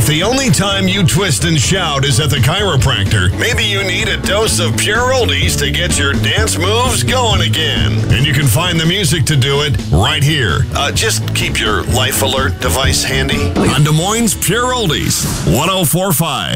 the only time you twist and shout is at the chiropractor, maybe you need a dose of pure oldies to get your dance moves going again. And you can find the music to do it right here. Just keep your life alert device handy on Des Moines Pure Oldies 104.5.